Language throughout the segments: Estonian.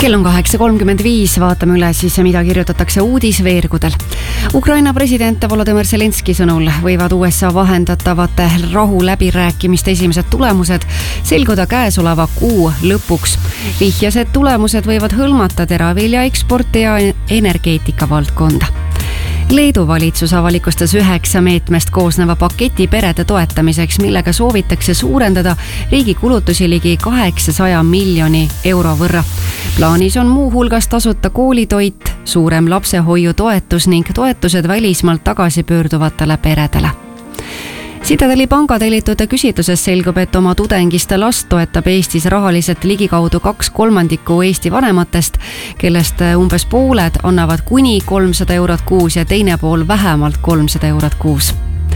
Kell on 8.35, vaatame üle siis, mida kirjutatakse uudisveergudel. Ukraina president Volodymyr Zelenski sõnul võivad USA vahendatavate rahuläbirääkimiste esimesed tulemused selguda käesoleva kuu lõpuks. Vihjas, et tulemused võivad hõlmata teravilja eksporti ja energeetika valdkonda. Leedu valitsus avalikustas 9 meetmest koosneva paketi perede toetamiseks, millega soovitakse suurendada riigi kulutusi ligi 800 miljoni euro võrra. Plaanis on muu hulgas tasuta koolitoit, suurem lapsehoiutoetus ning toetused välismaalt tagasi pöörduvatele peredele. Citadeli panga tellitud küsitluses selgub, et oma tudengiste last toetab Eestis rahaliselt ligikaudu 2/3 Eesti vanematest, kellest umbes pooled annavad kuni 300 eurot kuus ja teine pool vähemalt 300 eurot kuus.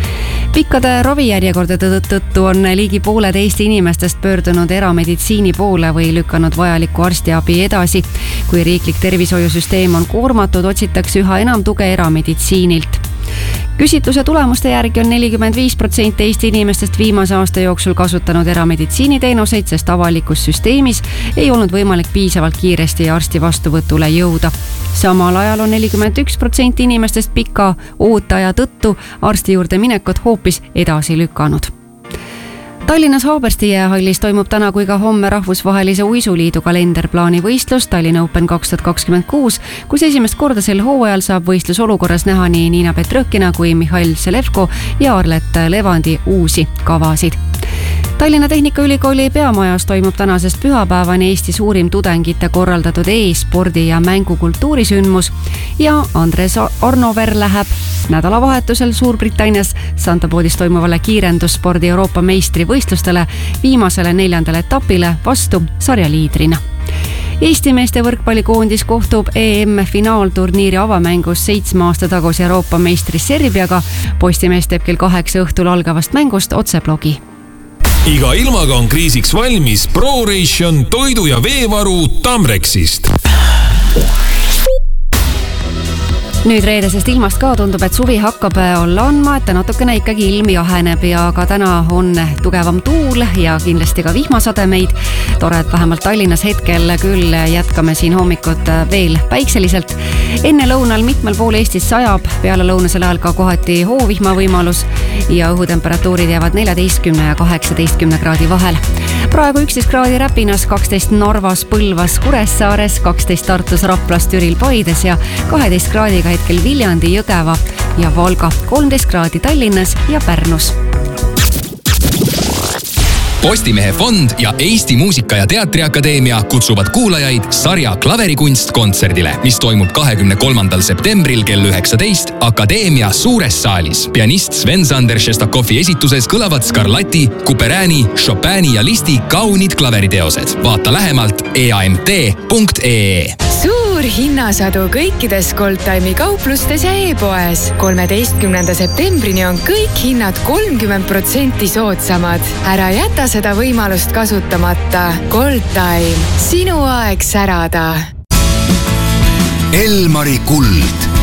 Pikkade ravijärjekordade tõttu on ligi pooled Eesti inimestest pöördunud erameditsiini poole või lükanud vajalikku arstiabi edasi. Kui riiklik tervishoiusüsteem on koormatud, otsitakse üha enam tuge erameditsiinilt. Küsitluse tulemuste järgi on 45% Eesti inimestest viimase aasta jooksul kasutanud erameditsiiniteenuseid, sest avalikus süsteemis ei olnud võimalik piisavalt kiiresti arsti vastuvõtule jõuda. Samal ajal on 41% inimestest pika ootaja tõttu arsti juurde minekut hoopis edasi lükanud. Tallinnas Haabersti jäähallis toimub täna kui ka homme rahvusvahelise uisuliidu kalenderplaani võistlus Tallinna Open 2026, kus esimest korda sel hooajal saab võistlusolukorras näha nii Niina Petrõkina kui Mihhail Selevko ja Arlet Levandi uusi kavasid. Tallinna Tehnikaülikooli peamajas toimub tänasest pühapäevani Eesti suurim tudengite korraldatud e-spordi ja mängukultuurisündmus ja Andres Arnover läheb nädalavahetusel Suurbritannias Santapoodis toimuvale kiirendusspordi Euroopa meistrivõistlustele viimasele 4. etapile vastu sarjaliidrina. Eesti meeste võrkpallikoondis kohtub EM-finaalturniiri avamängus 7 aasta tagasi Euroopa meistri Serbiaga. Postimees teeb kell 8 õhtul algavast mängust otseblogi. Iga ilmaga on kriisiks valmis ProRation toidu- ja veevaru Tamrexist. Nüüd reedesest ilmast ka tundub, et suvi hakkab olla andma, et natukene ikkagi ilm jaheneb ja ka täna on tugevam tuul ja kindlasti ka vihmasademeid. Tore, et vähemalt Tallinnas hetkel küll jätkame siin hommikut veel päikseliselt. Enne lõunal mitmel pool Eestis sajab, peale lõunasel ajal ka kohati hoovihma võimalus ja õhutemperatuurid jäävad 14 ja 18 kraadi vahel. Praegu 11 kraadi Räpinas, 12 Narvas, Põlvas, Kuressaares, 12 Tartus, Raplas, Türil, Paides ja 12 kraadiga hetkel Viljandi, Jõgeva ja Valga, 13 kraadi Tallinnas ja Pärnus. Postimehe fond ja Eesti Muusika- ja Teatriakadeemia kutsuvad kuulajaid sarja Klaverikunst kontserdile, mis toimub 23. septembril kell 19 Akadeemia suures saalis. Pianist Sven-Sander Šestakovi esituses kõlavad Scarlatti, Couperini, Chopini ja Listi kaunid klaveriteosed. Vaata lähemalt eamt.ee. Suur hinnasadu kõikides Goldtime'i kauplustes ja e-poes. 13. septembrini on kõik hinnad 30% soodsamad. Ära jäta seda võimalust kasutamata. Goldtime. Sinu aeg särada. Elmari kuld.